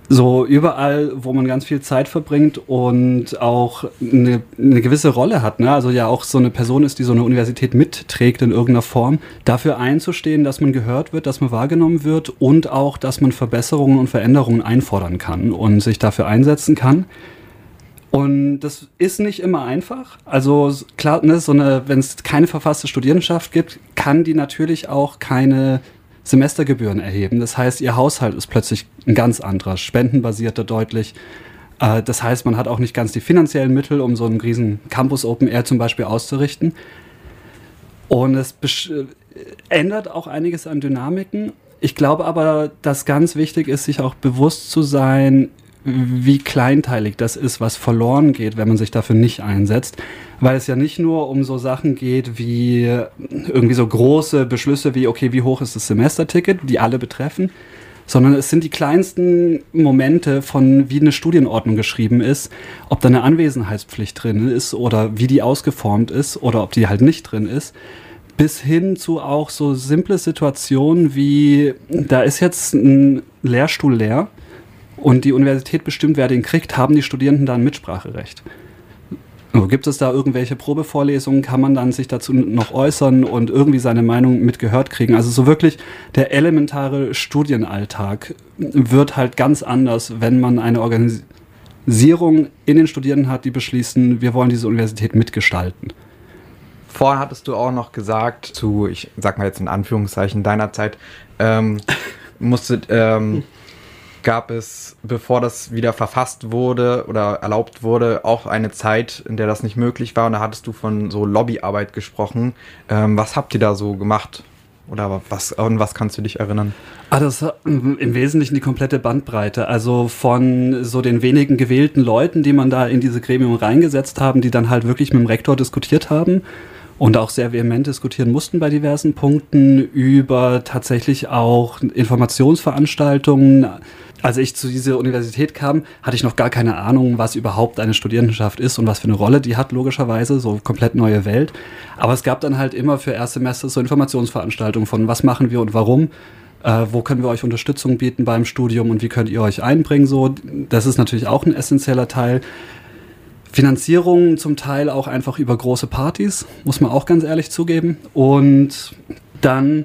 So überall, wo man ganz viel Zeit verbringt und auch eine gewisse Rolle hat, ne? Also ja auch so eine Person ist, die so eine Universität mitträgt in irgendeiner Form, dafür einzustehen, dass man gehört wird, dass man wahrgenommen wird und auch, dass man Verbesserungen und Veränderungen einfordern kann und sich dafür einsetzen kann. Und das ist nicht immer einfach. Also klar, ne, wenn es keine verfasste Studierendenschaft gibt, kann die natürlich auch keine Semestergebühren erheben. Das heißt, ihr Haushalt ist plötzlich ein ganz anderer, spendenbasierter deutlich. Das heißt, man hat auch nicht ganz die finanziellen Mittel, um so einen riesen Campus Open Air zum Beispiel auszurichten. Und es ändert auch einiges an Dynamiken. Ich glaube aber, dass ganz wichtig ist, sich auch bewusst zu sein, wie kleinteilig das ist, was verloren geht, wenn man sich dafür nicht einsetzt. Weil es ja nicht nur um so Sachen geht wie irgendwie so große Beschlüsse wie, okay, wie hoch ist das Semesterticket, die alle betreffen, sondern es sind die kleinsten Momente von, wie eine Studienordnung geschrieben ist, ob da eine Anwesenheitspflicht drin ist oder wie die ausgeformt ist oder ob die halt nicht drin ist, bis hin zu auch so simple Situationen wie, da ist jetzt ein Lehrstuhl leer, und die Universität bestimmt, wer den kriegt, haben die Studierenden da ein Mitspracherecht. Also gibt es da irgendwelche Probevorlesungen, kann man dann sich dazu noch äußern und irgendwie seine Meinung mitgehört kriegen. Also so wirklich der elementare Studienalltag wird halt ganz anders, wenn man eine Organisierung in den Studierenden hat, die beschließen, wir wollen diese Universität mitgestalten. Vorhin hattest du auch noch gesagt, zu, ich sag mal jetzt in Anführungszeichen, deiner Zeit, gab es, bevor das wieder verfasst wurde oder erlaubt wurde, auch eine Zeit, in der das nicht möglich war. Und da hattest du von so Lobbyarbeit gesprochen. Was habt ihr da so gemacht? Oder an was kannst du dich erinnern? Das ist im Wesentlichen die komplette Bandbreite. Also von so den wenigen gewählten Leuten, die man da in diese Gremium reingesetzt haben, die dann halt wirklich mit dem Rektor diskutiert haben und auch sehr vehement diskutieren mussten bei diversen Punkten, über tatsächlich auch Informationsveranstaltungen. Als ich zu dieser Universität kam, hatte ich noch gar keine Ahnung, was überhaupt eine Studierendenschaft ist und was für eine Rolle die hat, logischerweise, so komplett neue Welt. Aber es gab dann halt immer für Erstsemester so Informationsveranstaltungen von, was machen wir und warum, wo können wir euch Unterstützung bieten beim Studium und wie könnt ihr euch einbringen, so. Das ist natürlich auch ein essentieller Teil. Finanzierung zum Teil auch einfach über große Partys, muss man auch ganz ehrlich zugeben. Und dann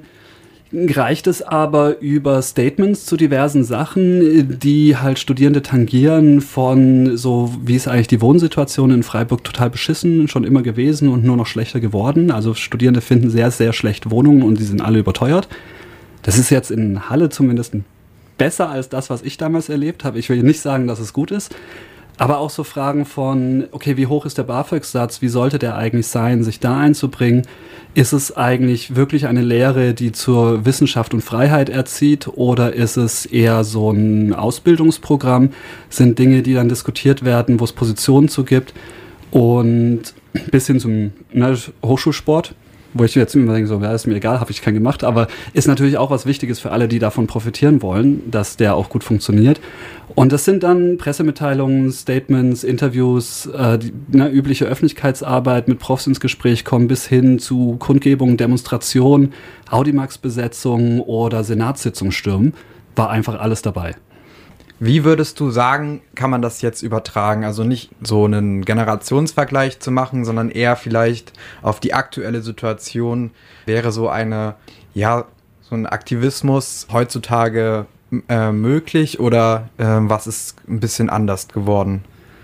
reicht es aber über Statements zu diversen Sachen, die halt Studierende tangieren, von so, wie ist eigentlich die Wohnsituation in Freiburg total beschissen, schon immer gewesen und nur noch schlechter geworden. Also Studierende finden sehr, sehr schlecht Wohnungen und die sind alle überteuert. Das ist jetzt in Halle zumindest besser als das, was ich damals erlebt habe. Ich will nicht sagen, dass es gut ist. Aber auch so Fragen von, okay, wie hoch ist der BAföG-Satz, wie sollte der eigentlich sein, sich da einzubringen? Ist es eigentlich wirklich eine Lehre, die zur Wissenschaft und Freiheit erzieht, oder ist es eher so ein Ausbildungsprogramm? Sind Dinge, die dann diskutiert werden, wo es Positionen zu gibt, und bis hin zum Hochschulsport, wo ich jetzt immer denke, so, ja, ist mir egal, habe ich keinen gemacht, aber ist natürlich auch was Wichtiges für alle, die davon profitieren wollen, dass der auch gut funktioniert. Und das sind dann Pressemitteilungen, Statements, Interviews, übliche Öffentlichkeitsarbeit, mit Profs ins Gespräch kommen, bis hin zu Kundgebungen, Demonstrationen, Audimax-Besetzungen oder Senatssitzungen stürmen, war einfach alles dabei. Wie würdest du sagen, kann man das jetzt übertragen? Also nicht so einen Generationsvergleich zu machen, sondern eher vielleicht auf die aktuelle Situation. Wäre so ein Aktivismus heutzutage möglich, oder was ist ein bisschen anders geworden?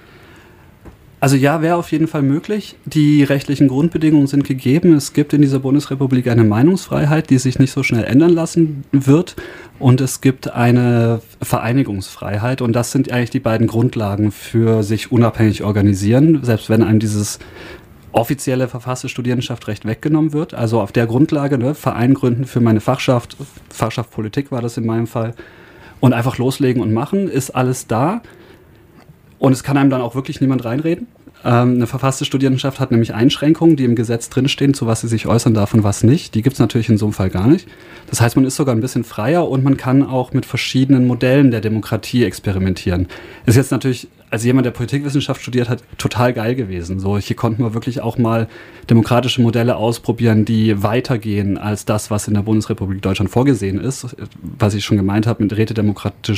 Also ja, wäre auf jeden Fall möglich. Die rechtlichen Grundbedingungen sind gegeben. Es gibt in dieser Bundesrepublik eine Meinungsfreiheit, die sich nicht so schnell ändern lassen wird. Und es gibt eine Vereinigungsfreiheit. Und das sind eigentlich die beiden Grundlagen für sich unabhängig organisieren, selbst wenn einem dieses offizielle verfasste Studierendenschaftrecht weggenommen wird. Also auf der Grundlage, Verein gründen für meine Fachschaft Politik war das in meinem Fall, und einfach loslegen und machen, ist alles da. Und es kann einem dann auch wirklich niemand reinreden. Eine verfasste Studierendenschaft hat nämlich Einschränkungen, die im Gesetz drinstehen, zu was sie sich äußern darf und was nicht. Die gibt es natürlich in so einem Fall gar nicht. Das heißt, man ist sogar ein bisschen freier und man kann auch mit verschiedenen Modellen der Demokratie experimentieren. Ist jetzt natürlich, als jemand, der Politikwissenschaft studiert hat, total geil gewesen. So, hier konnten wir wirklich auch mal demokratische Modelle ausprobieren, die weitergehen als das, was in der Bundesrepublik Deutschland vorgesehen ist. Was ich schon gemeint habe mit rätedemokratisch